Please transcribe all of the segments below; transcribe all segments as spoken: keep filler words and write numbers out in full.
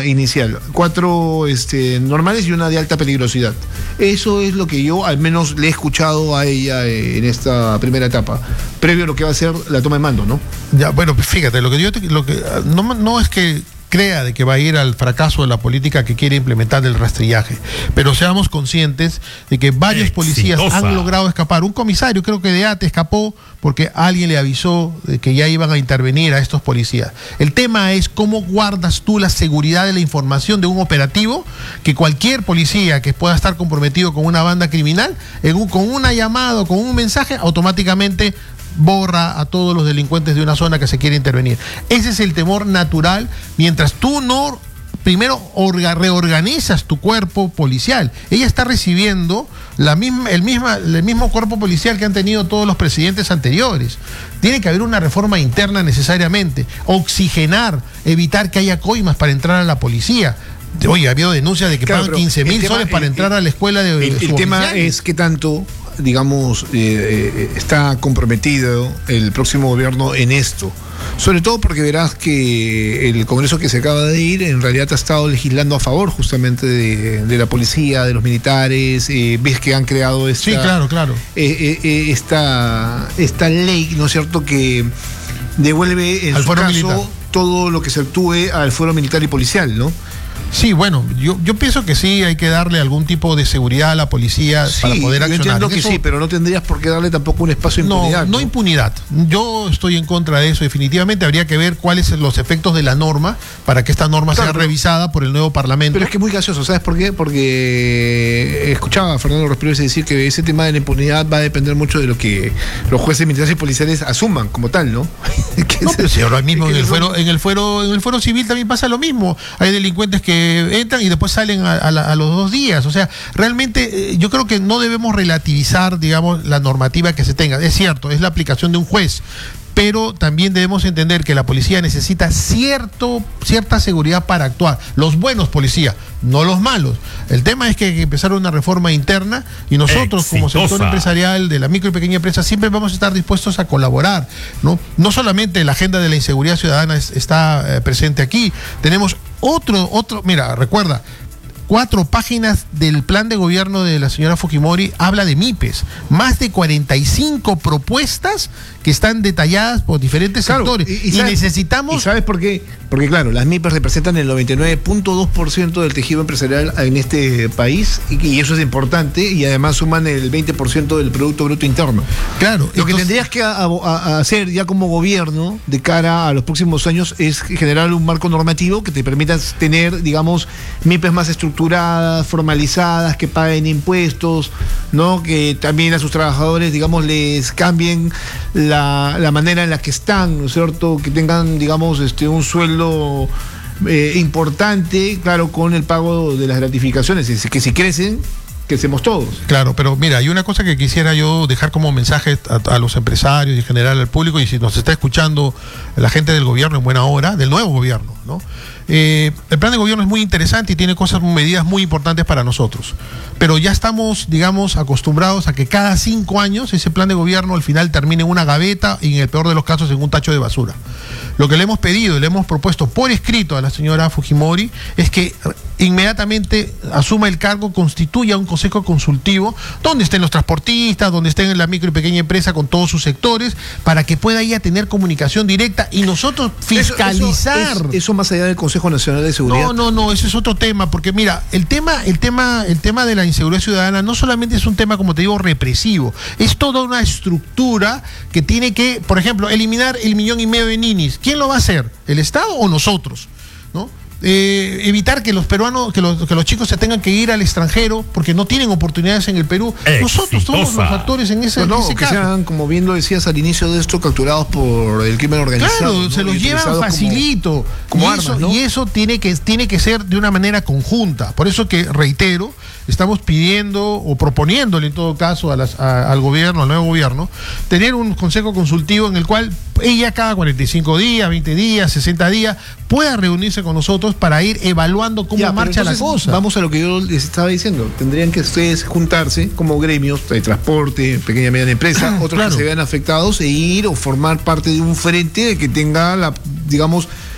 inicial. Cuatro este, normales y una de alta peligrosidad. Eso es lo que yo al menos le he escuchado a ella en esta primera etapa, previo a lo que va a ser la toma de mando, ¿no? Ya, bueno, fíjate, lo que yo te, lo que no, no es que crea de que va a ir al fracaso de la política que quiere implementar del rastrillaje, pero seamos conscientes de que varios policías han logrado escapar. Un comisario, creo que de ATE, escapó porque alguien le avisó de que ya iban a intervenir a estos policías. El tema es cómo guardas tú la seguridad de la información de un operativo que cualquier policía que pueda estar comprometido con una banda criminal, en un, con una llamada o con un mensaje, automáticamente borra a todos los delincuentes de una zona que se quiere intervenir. Ese es el temor natural, mientras tú no primero orga, reorganizas tu cuerpo policial. Ella está recibiendo la misma, el, misma, el mismo cuerpo policial que han tenido todos los presidentes anteriores. Tiene que haber una reforma interna necesariamente, oxigenar, evitar que haya coimas para entrar a la policía. Oye, ha habido denuncias de que claro, pagan quince mil soles para el, entrar el, a la escuela de... El, el tema es que tanto, digamos, eh, eh, está comprometido el próximo gobierno en esto. Sobre todo porque verás que el Congreso que se acaba de ir en realidad ha estado legislando a favor justamente de, de la policía, de los militares. Eh, ves que han creado esta, sí, claro, claro. Eh, eh, esta, esta ley, ¿no es cierto?, que devuelve en al su caso militar. Todo lo que se actúe al fuero militar y policial, ¿no? Sí, bueno, yo, yo pienso que sí hay que darle algún tipo de seguridad a la policía sí, para poder accionar. Yo entiendo que eso, sí, pero no tendrías por qué darle tampoco un espacio de impunidad. No, no, no impunidad. Yo estoy en contra de eso. Definitivamente habría que ver cuáles son los efectos de la norma para que esta norma claro, sea revisada por el nuevo Parlamento. Pero es que es muy gracioso, ¿sabes por qué? Porque escuchaba a Fernando Respires decir que ese tema de la impunidad va a depender mucho de lo que los jueces militares y policiales asuman como tal, ¿no? No, pero si ahora mismo en el fuero, en el fuero, en el fuero civil también pasa lo mismo. Hay delincuentes que entran y después salen a, a, la, a los dos días. O sea, realmente eh, yo creo que no debemos relativizar, digamos, la normativa que se tenga. Es cierto, es la aplicación de un juez, pero también debemos entender que la policía necesita cierto, cierta seguridad para actuar. Los buenos policías, no los malos. El tema es que hay que empezar una reforma interna y nosotros Exitosa. como sector empresarial de la micro y pequeña empresa siempre vamos a estar dispuestos a colaborar, ¿no? No solamente la agenda de la inseguridad ciudadana es, está eh, presente aquí, tenemos otro, otro, mira, recuerda, cuatro páginas del plan de gobierno de la señora Fujimori habla de MIPES, más de cuarenta y cinco propuestas que están detalladas por diferentes claro, sectores y, y, y sabes, necesitamos... ¿Y sabes por qué? Porque claro, las MIPES representan el noventa y nueve punto dos por ciento del tejido empresarial en este país y, y eso es importante y además suman el veinte por ciento del Producto Bruto Interno. Claro. Lo entonces, que tendrías que a, a, a hacer ya como gobierno de cara a los próximos años es generar un marco normativo que te permita tener, digamos, MIPES más estructuradas, formalizadas, que paguen impuestos, ¿no? Que también a sus trabajadores, digamos, les cambien la, la manera en la que están, ¿no es cierto? Que tengan, digamos, este un sueldo eh, importante, claro, con el pago de las gratificaciones, es que si crecen, crecemos todos. Claro, pero mira, hay una cosa que quisiera yo dejar como mensaje a, a los empresarios y en general al público, y si nos está escuchando la gente del gobierno en buena hora, del nuevo gobierno, ¿no? Eh, el plan de gobierno es muy interesante y tiene cosas, medidas muy importantes para nosotros, pero ya estamos, digamos, acostumbrados a que cada cinco años ese plan de gobierno al final termine en una gaveta y en el peor de los casos en un tacho de basura. Lo que le hemos pedido y le hemos propuesto por escrito a la señora Fujimori es que inmediatamente asuma el cargo, constituya un consejo consultivo donde estén los transportistas, donde estén en la micro y pequeña empresa con todos sus sectores, para que pueda ella tener comunicación directa y nosotros fiscalizar. Eso, eso, es, eso más allá del Consejo Nacional de Seguridad. No, no, no, ese es otro tema, porque mira, el tema, el tema, el tema de la inseguridad ciudadana no solamente es un tema, como te digo, represivo, es toda una estructura que tiene que, por ejemplo, eliminar el millón y medio de ninis. ¿Quién lo va a hacer? ¿El Estado o nosotros? ¿No? Eh, evitar que los peruanos, que los, que los chicos se tengan que ir al extranjero porque no tienen oportunidades en el Perú. Exitosa. Nosotros somos los actores en ese, no, no, en ese que caso. sean, como bien lo decías al inicio de esto, capturados por el crimen organizado. Claro, ¿no? se los llevan facilito. Como, como y, armas, eso, ¿no? y eso tiene que, tiene que ser de una manera conjunta. Por eso que, reitero, estamos pidiendo o proponiéndole en todo caso a las, a, al gobierno, al nuevo gobierno, tener un consejo consultivo en el cual ella cada cuarenta y cinco días, veinte días, sesenta días pueda reunirse con nosotros para ir evaluando cómo ya, marcha entonces, la cosa. Vamos a lo que yo les estaba diciendo. Tendrían que ustedes juntarse como gremios de transporte, pequeña y mediana empresa, otros claro. que se vean afectados e ir o formar parte de un frente que tenga la, digamos,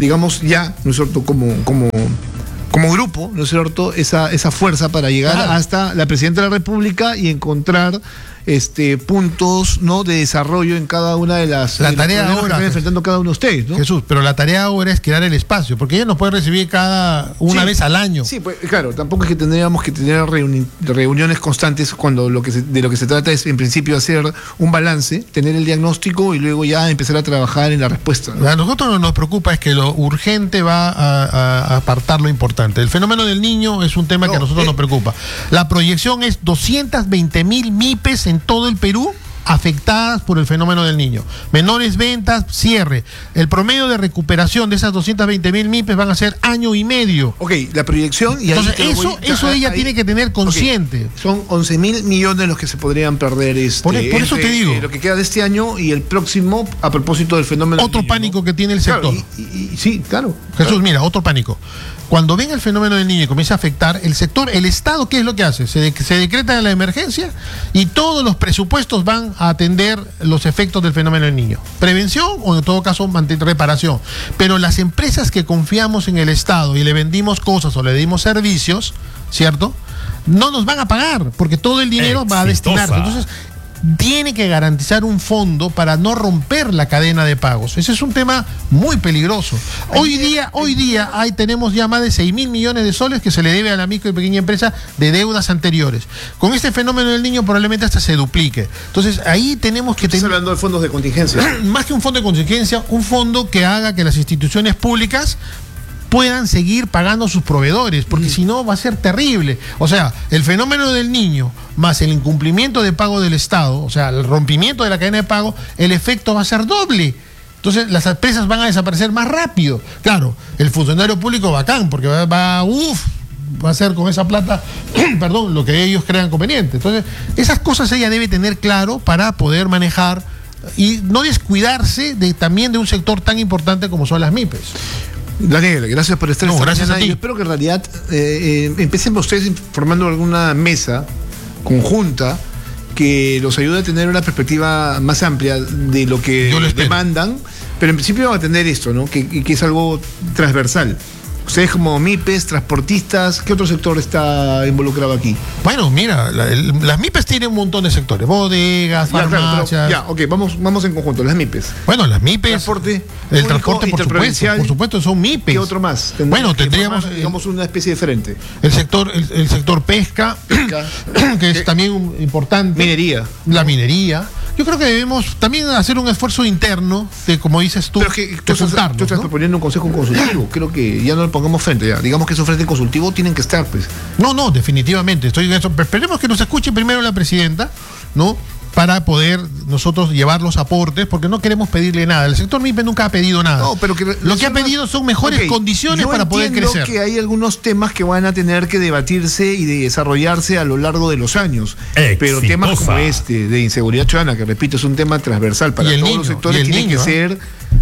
digamos, ya, ¿no es cierto?, como, como, como grupo, ¿no es cierto?, esa, esa fuerza para llegar claro. hasta la Presidenta de la República y encontrar este puntos, ¿no?, de desarrollo en cada una de las la de tarea ahora que están enfrentando cada uno de ustedes, ¿no? Jesús, pero la tarea ahora es crear el espacio, porque ella nos puede recibir cada una sí, vez al año. Sí, pues claro, tampoco es que tendríamos que tener reuni reuniones constantes cuando lo que se, de lo que se trata es en principio hacer un balance, tener el diagnóstico y luego ya empezar a trabajar en la respuesta, ¿no? A nosotros no nos preocupa es que lo urgente va a, a, a apartar lo importante. El fenómeno del niño es un tema no, que a nosotros eh, nos preocupa. La proyección es doscientas veinte mil MIPES en todo el Perú afectadas por el fenómeno del niño. Menores ventas, cierre. El promedio de recuperación de esas doscientas veinte mil MIPES van a ser año y medio. Ok, la proyección y entonces ahí eso, voy, eso ahí, ella ahí, tiene que tener consciente. Okay. Son once mil millones los que se podrían perder este, por, por eso entre, te digo. Eh, lo que queda de este año y el próximo a propósito del fenómeno otro del niño, pánico ¿no? que tiene el sector. Claro, y, y, y, sí, claro. Jesús, claro. mira, otro pánico. Cuando venga el fenómeno del niño y comienza a afectar el sector, el Estado, ¿qué es lo que hace? Se, de, se decreta la emergencia y todos los presupuestos van a atender los efectos del fenómeno del niño. Prevención o en todo caso reparación. Pero las empresas que confiamos en el Estado y le vendimos cosas o le dimos servicios, ¿cierto?, no nos van a pagar porque todo el dinero Exitosa. va a destinarse. Entonces, tiene que garantizar un fondo para no romper la cadena de pagos. Ese es un tema muy peligroso. Hoy día, hoy día hay, tenemos ya más de seis mil millones de soles que se le debe a la micro y pequeña empresa de deudas anteriores. Con este fenómeno del niño probablemente hasta se duplique. Entonces ahí tenemos que tener... Estás hablando de fondos de contingencia. Más que un fondo de contingencia, un fondo que haga que las instituciones públicas puedan seguir pagando a sus proveedores, porque mm. si no va a ser terrible. O sea, el fenómeno del niño más el incumplimiento de pago del Estado, o sea, el rompimiento de la cadena de pago, el efecto va a ser doble. Entonces las empresas van a desaparecer más rápido. Claro, el funcionario público bacán, porque va, va uff, va a hacer con esa plata, perdón, lo que ellos crean conveniente. Entonces, esas cosas ella debe tener claro para poder manejar y no descuidarse de, también de un sector tan importante como son las MIPES. Daniel, gracias por estar no, esta gracias mañana. a ti. Yo espero que en realidad eh, eh, empiecen ustedes formando alguna mesa conjunta que los ayude a tener una perspectiva más amplia de lo que demandan, pero en principio van a tener esto, ¿no? Que, que es algo transversal. Ustedes como MIPES, transportistas, ¿qué otro sector está involucrado aquí? Bueno, mira, la, el, las MIPES tienen un montón de sectores, bodegas, ya, farmacias. Claro, ya, ok, vamos, vamos en conjunto, las MIPES. Bueno, las MIPES. Transporte. El público, transporte, por supuesto, por supuesto, son MIPES. ¿Qué otro más? Bueno, tendríamos, formar, digamos, una especie diferente. El sector, el, el sector pesca, pesca. que es también un, importante. Minería. La minería. Yo creo que debemos también hacer un esfuerzo interno de, como dices tú, pero es que tú, estás, tú estás ¿no? proponiendo un consejo consultivo. Creo que ya no lo pongamos frente, ya. Digamos que esos frentes consultivos tienen que estar, pues. No, no, definitivamente. Estoy en eso. Pero esperemos que nos escuche primero la presidenta, ¿no? Para poder nosotros llevar los aportes, porque no queremos pedirle nada. El sector MIPE nunca ha pedido nada. No, pero que lo que ha pedido son mejores okay, condiciones para poder crecer. Yo que hay algunos temas que van a tener que debatirse y de desarrollarse a lo largo de los años. Exitosa. Pero temas como este, de inseguridad ciudadana, que repito, es un tema transversal para todos niño, los sectores, tiene que ser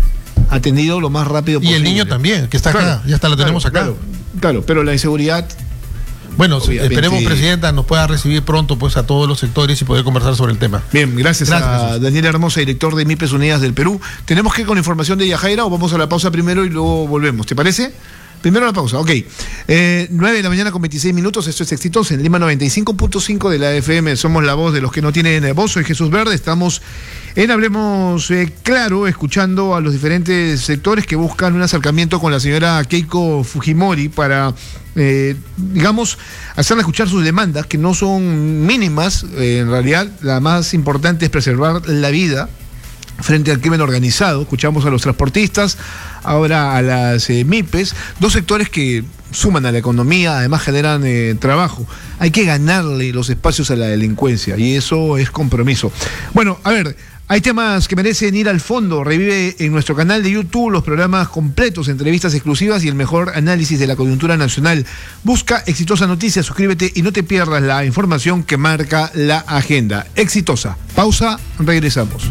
atendido lo más rápido posible. Y el niño también, que está claro, acá, ya hasta lo tenemos acá. Claro, claro, pero la inseguridad... Bueno, obviamente, esperemos, Presidenta, nos pueda recibir pronto pues a todos los sectores y poder conversar sobre el tema. Bien, gracias, gracias a Jesús. Daniel Hermosa, director de MIPES Unidas del Perú. ¿Tenemos que ir con información de Yajaira o vamos a la pausa primero y luego volvemos? ¿Te parece? Primero la pausa, ok. Eh, nueve de la mañana con veintiséis minutos, esto es Exitosa en Lima noventa y cinco punto cinco de la F M. Somos la voz de los que no tienen voz. Soy Jesús Verde, estamos en Hablemos eh, Claro, escuchando a los diferentes sectores que buscan un acercamiento con la señora Keiko Fujimori para, eh, digamos, hacerle escuchar sus demandas, que no son mínimas. Eh, en realidad, la más importante es preservar la vida frente al crimen organizado. Escuchamos a los transportistas, ahora a las eh, MIPES, dos sectores que suman a la economía, además generan eh, trabajo. Hay que ganarle los espacios a la delincuencia y eso es compromiso. Bueno, a ver, hay temas que merecen ir al fondo. Revive en nuestro canal de YouTube los programas completos, entrevistas exclusivas y el mejor análisis de la coyuntura nacional. Busca Exitosa Noticias, suscríbete y no te pierdas la información que marca la agenda. Exitosa. Pausa, regresamos.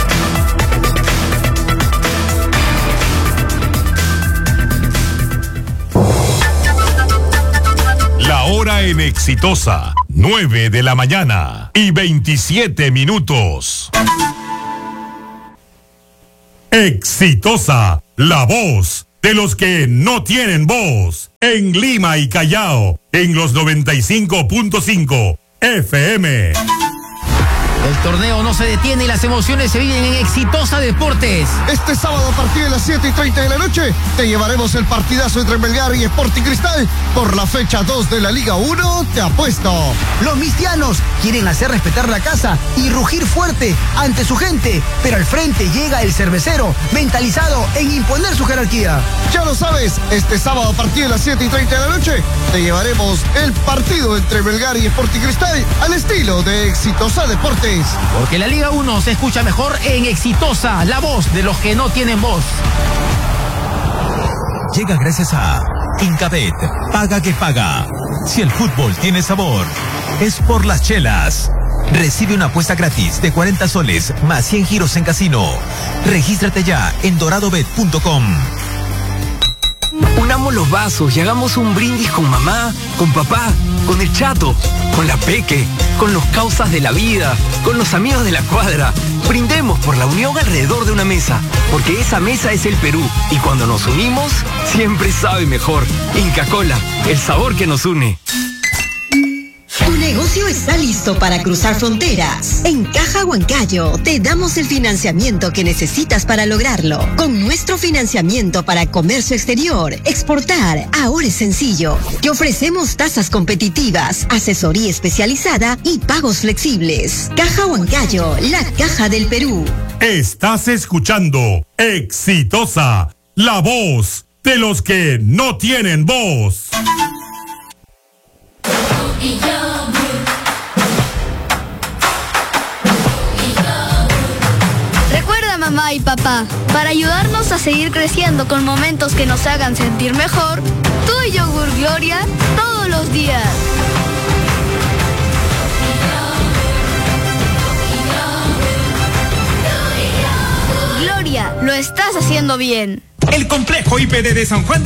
La hora en Exitosa, nueve de la mañana y veintisiete minutos. Exitosa, la voz de los que no tienen voz. En Lima y Callao, en los noventa y cinco punto cinco F M. El torneo no se detiene y las emociones se viven en Exitosa Deportes. Este sábado a partir de las siete y treinta de la noche te llevaremos el partidazo entre Melgar y Sporting Cristal por la fecha dos de la Liga uno. Te apuesto. Los mistianos quieren hacer respetar la casa y rugir fuerte ante su gente, pero al frente llega el cervecero, mentalizado en imponer su jerarquía. Ya lo sabes, este sábado a partir de las siete y treinta de la noche te llevaremos el partido entre Melgar y Sporting Cristal al estilo de Exitosa Deportes. Porque la Liga uno se escucha mejor en Exitosa, la voz de los que no tienen voz. Llega gracias a Incabet, paga que paga. Si el fútbol tiene sabor, es por las chelas. Recibe una apuesta gratis de cuarenta soles más cien giros en casino. Regístrate ya en doradobet punto com. Unamos los vasos y hagamos un brindis con mamá, con papá, con el chato, con la peque, con los causas de la vida, con los amigos de la cuadra. Brindemos por la unión alrededor de una mesa, porque esa mesa es el Perú. Y cuando nos unimos, siempre sabe mejor. Inca Kola, el sabor que nos une. Tu negocio está listo para cruzar fronteras. En Caja Huancayo te damos el financiamiento que necesitas para lograrlo. Con nuestro financiamiento para comercio exterior, exportar ahora es sencillo. Te ofrecemos tasas competitivas, asesoría especializada y pagos flexibles. Caja Huancayo, la caja del Perú. Estás escuchando Exitosa, la voz de los que no tienen voz. Recuerda, mamá y papá, para ayudarnos a seguir creciendo con momentos que nos hagan sentir mejor, tú y Yogur Gloria todos los días. Gloria, lo estás haciendo bien. El complejo I P D de San Juan de